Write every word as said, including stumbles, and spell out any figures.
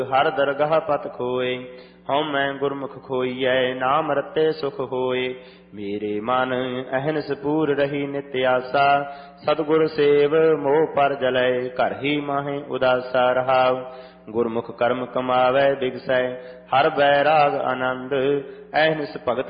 ਹਰ ਦਰਗਾਹ ਪਤ ਖੋਏ। ਹਉ ਮੈਂ ਗੁਰਮੁਖ ਖੋਈਐ ਨਾਮ ਰਤੇ ਸੁਖ ਹੋਏ। ਮੇਰੇ ਮਨ ਅਹਨਿਸ ਪੂਰ ਰਹੀ ਨਿਤ ਆਸਾ। ਸਤਿਗੁਰ ਸੇਵ ਮੋਹ ਪਰ ਜਲੈ ਘਰ ਹੀ ਮਾਹੇ ਉਦਾਸਾ ਰਹਾਉ। ਗੁਰਮੁਖ ਕਰਮ ਕਮਾਵੈ ਬਿਗਸੈ ਹਰ ਬੈਰਾਗ ਆਨੰਦ। ਅਹਨਿਸ ਭਗਤ